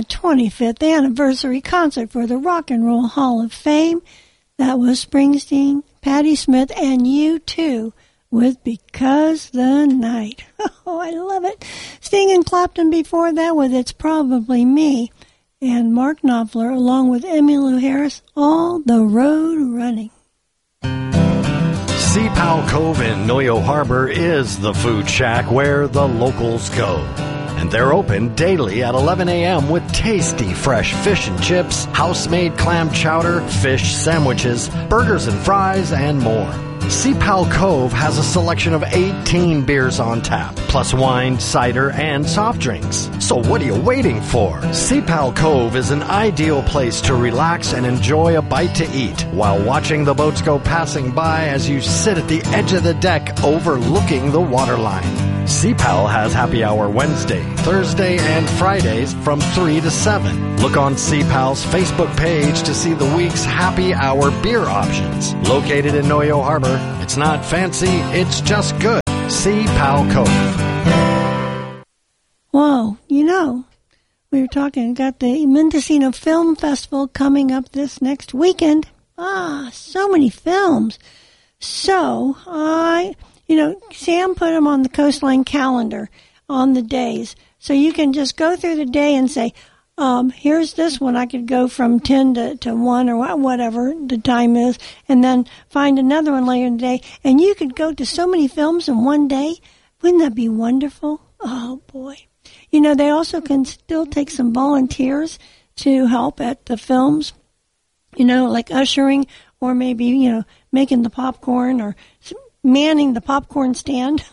the 25th anniversary concert for the Rock and Roll Hall of Fame. That was Springsteen, Patti Smith, and U2 with Because the Night. Oh, I love it. Sting and Clapton before that with It's Probably Me. And Mark Knopfler, along with Emmylou Harris, All the Road Running. Sea Pow Cove in Noyo Harbor is the food shack where the locals go. And they're open daily at 11 a.m. with tasty fresh fish and chips, house-made clam chowder, fish sandwiches, burgers and fries, and more. Sea Pow Cove has a selection of 18 beers on tap, plus wine, cider, and soft drinks. So what are you waiting for? Sea Pow Cove is an ideal place to relax and enjoy a bite to eat while watching the boats go passing by as you sit at the edge of the deck overlooking the waterline. Sea Pal has happy hour Wednesday, Thursday, and Fridays from 3 to 7. Look on Sea Pal's Facebook page to see the week's happy hour beer options. Located in Noyo Harbor, it's not fancy, it's just good. Sea Pal Cove. Whoa, we were talking, got the Mendocino Film Festival coming up this next weekend. So many films. So, Sam put them on the Coastline calendar on the days. So you can just go through the day and say, here's this one. I could go from 10 to 1 or whatever the time is, and then find another one later in the day. And you could go to so many films in one day. Wouldn't that be wonderful? Oh, boy. They also can still take some volunteers to help at the films, like ushering or maybe, making the popcorn or manning the popcorn stand.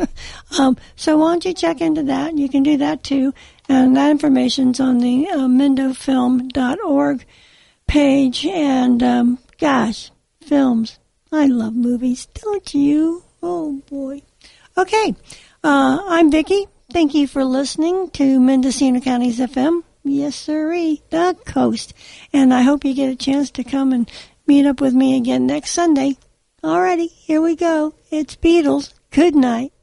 So why don't you check into that? You can do that too. And that information's on the mendofilm.org page. And films. I love movies. Don't you? Oh, boy. Okay. I'm Vicki. Thank you for listening to Mendocino County's FM. Yes, sirree, the coast. And I hope you get a chance to come and meet up with me again next Sunday. Alrighty, here we go. It's Beatles. Good night.